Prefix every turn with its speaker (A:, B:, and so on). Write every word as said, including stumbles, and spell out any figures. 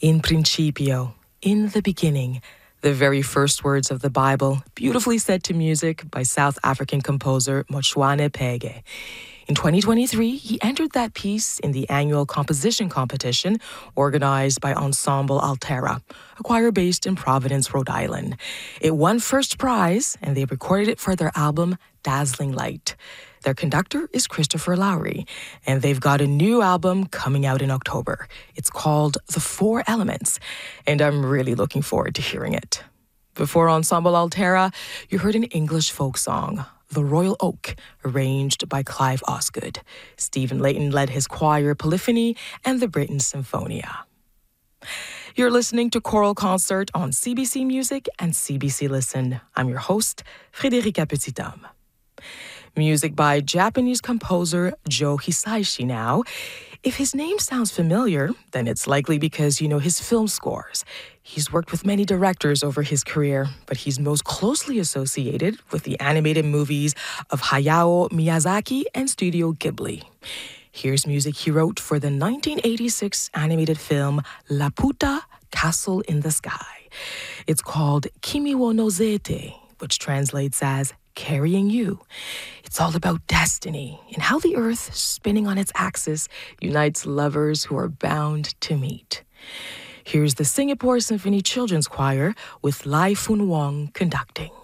A: In principio, in the beginning, the very first words of the Bible, beautifully set to music by South African composer Motshwane Pege. In twenty twenty-three, he entered that piece in the annual composition competition organized by Ensemble Altera, a choir based in Providence, Rhode Island. It won first prize, and they recorded it for their album Dazzling Light. Their conductor is Christopher Lowry, and they've got a new album coming out in October. It's called The Four Elements, and I'm really looking forward to hearing it. Before Ensemble Altera, you heard an English folk song, The Royal Oak, arranged by Clive Osgood. Stephen Layton led his choir Polyphony and the Britten Symphonia. You're listening to Choral Concert on C B C Music and C B C Listen. I'm your host, Frédérica Petit-Homme. Music by Japanese composer Joe Hisaishi now. If his name sounds familiar, then it's likely because you know his film scores. He's worked with many directors over his career, but he's most closely associated with the animated movies of Hayao Miyazaki and Studio Ghibli. Here's music he wrote for the nineteen eighty-six animated film Laputa, Castle in the Sky. It's called Kimi wo Nozete, which translates as Carrying You. It's all about destiny and how the earth, spinning on its axis, unites lovers who are bound to meet. Here's the Singapore Symphony Children's Choir with Lai Fun Wong conducting.